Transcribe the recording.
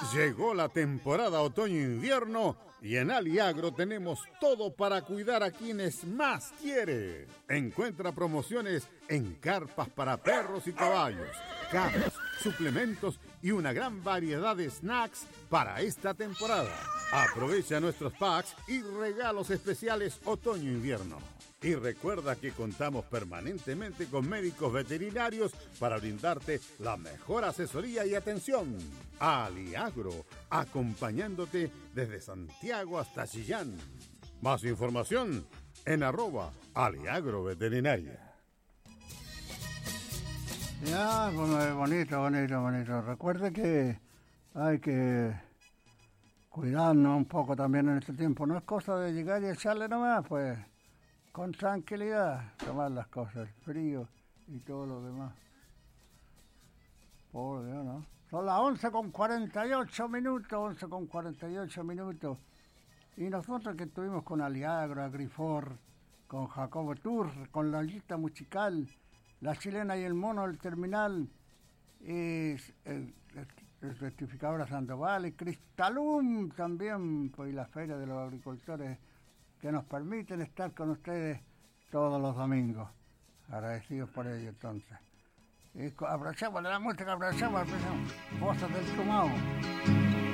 Llegó la temporada otoño-invierno y en Aliagro tenemos todo para cuidar a quienes más quiere. Encuentra promociones en carpas para perros y caballos, camas, suplementos y una gran variedad de snacks para esta temporada. Aprovecha nuestros packs y regalos especiales otoño-invierno. Y recuerda que contamos permanentemente con médicos veterinarios para brindarte la mejor asesoría y atención. Aliagro, acompañándote desde Santiago hasta Chillán. Más información en @aliagroveterinaria. Ya, bonito. Recuerde que hay que cuidarnos un poco también en este tiempo. No es cosa de llegar y echarle nomás, pues. Con tranquilidad, tomar las cosas, el frío y todo lo demás. Por Dios, ¿no? Son las 11:48 minutos. Y nosotros que estuvimos con Aliagro, Agrifor, con Jacobo Tour, con la lista musical, la chilena y el mono del terminal, y el rectificador Sandoval, y Cristalum también, pues, y la Feria de los Agricultores, que nos permiten estar con ustedes todos los domingos. Agradecidos por ello, entonces. Y aprovechamos de la música, aprovechamos. Voces del Chumao.